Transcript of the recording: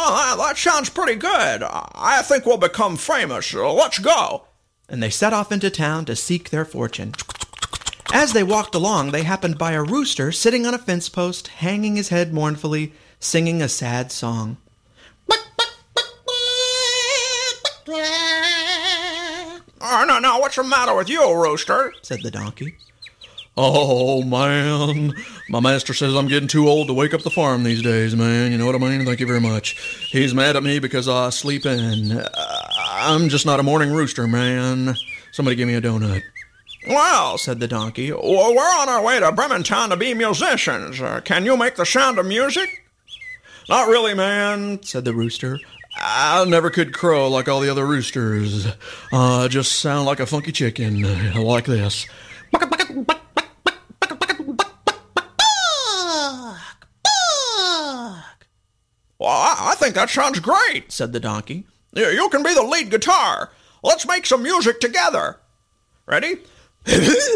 Well, that sounds pretty good. I think we'll become famous. Let's go. And they set off into town to seek their fortune. As they walked along, they happened by a rooster sitting on a fence post, hanging his head mournfully, singing a sad song. No, what's the matter with you, rooster? Said the donkey. Oh, man. My master says I'm getting too old to wake up the farm these days, man. You know what I mean? Thank you very much. He's mad at me because I sleep in. I'm just not a morning rooster, man. Somebody give me a donut. Well, said the donkey, we're on our way to Brementown to be musicians. Can you make the sound of music? Not really, man, said the rooster. I never could crow like all the other roosters. I just sound like a funky chicken, like this. Well, I think that sounds great, said the donkey. You can be the lead guitar. Let's make some music together. Ready?